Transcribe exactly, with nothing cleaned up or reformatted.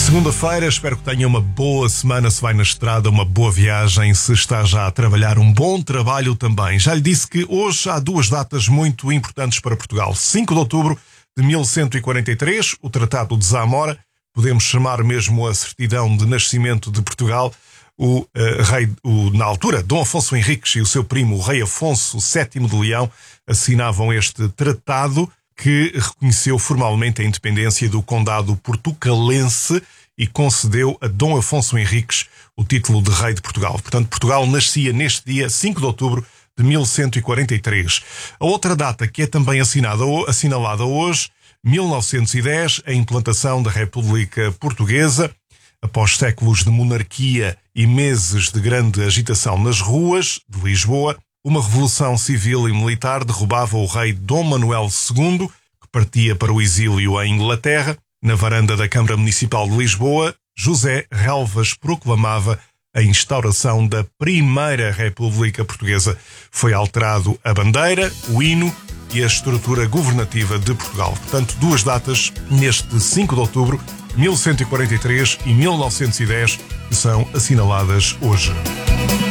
Segunda-feira, espero que tenha uma boa semana, se vai na estrada, uma boa viagem, se está já a trabalhar, um bom trabalho também. Já lhe disse que hoje há duas datas muito importantes para Portugal. cinco de outubro de mil cento e quarenta e três, o Tratado de Zamora, podemos chamar mesmo a certidão de nascimento de Portugal. O, uh, rei, o, na altura, Dom Afonso Henriques e o seu primo, o rei Afonso sétimo de Leão, assinavam este tratado que reconheceu formalmente a independência do Condado Portucalense e concedeu a Dom Afonso Henriques o título de rei de Portugal. Portanto, Portugal nascia neste dia, cinco de outubro de mil cento e quarenta e três. A outra data que é também assinada, assinalada hoje, mil novecentos e dez, a implantação da República Portuguesa. Após séculos de monarquia e meses de grande agitação nas ruas de Lisboa, uma revolução civil e militar derrubava o rei Dom Manuel segundo, que partia para o exílio em Inglaterra. Na varanda da Câmara Municipal de Lisboa, José Relvas proclamava a instauração da Primeira República Portuguesa. Foi alterado a bandeira, o hino e a estrutura governativa de Portugal. Portanto, duas datas neste cinco de outubro, mil cento e quarenta e três e mil novecentos e dez, que são assinaladas hoje.